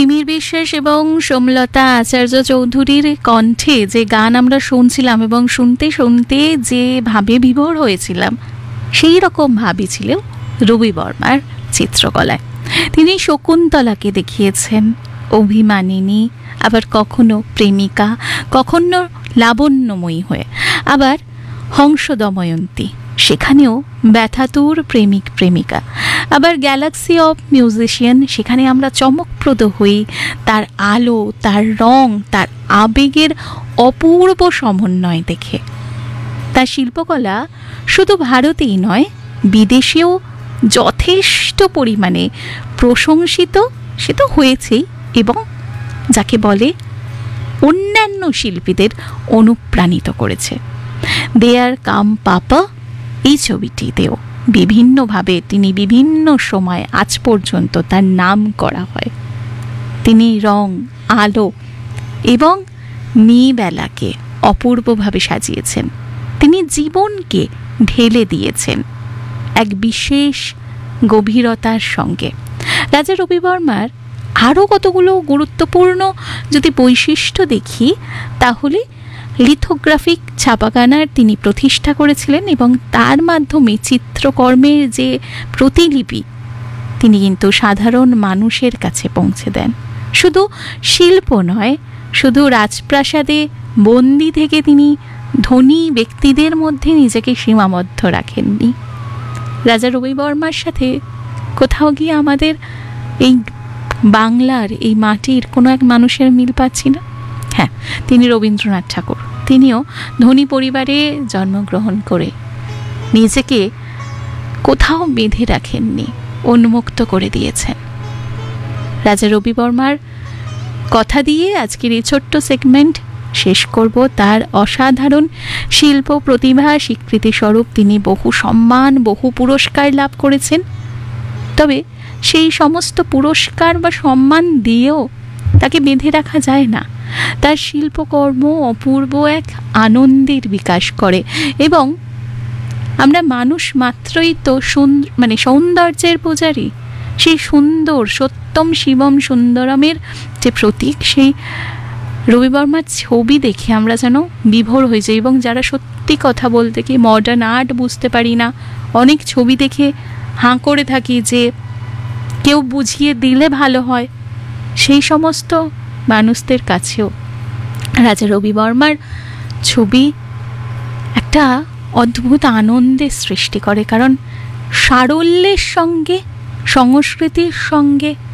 তিমির বিশ্বাস এবং সোমলতা আচার্য চৌধুরীর কণ্ঠে যে গান আমরা শুনছিলাম এবং শুনতে শুনতে যেভাবে বিভোর হয়েছিলাম, সেই রকম ভাবই ছিল রবি বর্মার চিত্রকলায়। তিনি শকুন্তলাকে দেখিয়েছেন অভিমানিনী, আবার কখনো প্রেমিকা, কখনো লাবণ্যময়ী হয়ে, আবার হংস দময়ন্তী, সেখানেও ব্যথাতুর প্রেমিক প্রেমিকা, আবার গ্যালাক্সি অফ মিউজিশিয়ান, সেখানে আমরা চমকপ্রদ হই তার আলো, তার রং, তার আবেগের অপূর্ব সমন্বয় দেখে। তার শিল্পকলা শুধু ভারতেই নয়, বিদেশেও যথেষ্ট পরিমাণে প্রশংসিত, সে তো হয়েছেই, এবং যাকে বলে অন্যান্য শিল্পীদের অনুপ্রাণিত করেছে। দেয়ার কাম পাপা এই ছবিটিতেও বিভিন্নভাবে তিনি বিভিন্ন সময় আজ পর্যন্ত তার নাম করা হয়। তিনি রং, আলো এবং নিবেলাকে অপূর্বভাবে সাজিয়েছেন। তিনি জীবনকে ঢেলে দিয়েছেন এক বিশেষ গভীরতার সঙ্গে। রাজা রবি বর্মার আরও কতগুলো গুরুত্বপূর্ণ যদি বৈশিষ্ট্য দেখি, তাহলে লিথোগ্রাফিক ছাপাখানার তিনি প্রতিষ্ঠা করেছিলেন এবং তার মাধ্যমে চিত্রকর্মের যে প্রতিলিপি তিনি কিন্তু সাধারণ মানুষের কাছে পৌঁছে দেন। শুধু শিল্প নয়, শুধু রাজপ্রাসাদে বন্দি থেকে তিনি ধনী ব্যক্তিদের মধ্যে নিজেকে সীমাবদ্ধ রাখেননি। রাজা রবি বর্মার সাথে কোথাও গিয়ে আমাদের এই বাংলার এই মাটির কোনো এক মানুষের মিল পাচ্ছি না? হ্যাঁ, তিনি রবীন্দ্রনাথ ঠাকুর। তিনিও ধনী পরিবারে জন্মগ্রহণ করে নিজেকে কোথাও বেঁধে রাখেননি, উন্মুক্ত করে দিয়েছেন। রাজা রবি বর্মার কথা দিয়ে আজকের এই ছোট্ট সেগমেন্ট শেষ করব। তার অসাধারণ শিল্প প্রতিভা স্বীকৃতি স্বরূপ তিনি বহু সম্মান, বহু পুরস্কার লাভ করেছেন। তবে সেই সমস্ত পুরস্কার বা সম্মান দিয়েও তাকে বেঁধে রাখা যায় না। তার শিল্পকর্ম অপূর্ব এক আনন্দের বিকাশ করে, এবং আমরা মানুষ মাত্রই তো সৌন্দর্যের পূজারী। সেই সুন্দর সত্যম শিবম সুন্দরমের যে প্রতীক, সেই রবি বর্মার ছবি দেখে আমরা যেন বিভোর হয়ে যাই। এবং যারা সত্যি কথা বলতে কি মডার্ন আর্ট বুঝতে পারি না, অনেক ছবি দেখে হাঁ করে থাকি যে কেউ বুঝিয়ে দিলে ভালো হয়, সেই সমস্ত মানুষদের কাছেও রাজা রবি বর্মার ছবি একটা অদ্ভুত আনন্দের সৃষ্টি করে। কারণ সারল্যের সঙ্গে, সংস্কৃতির সঙ্গে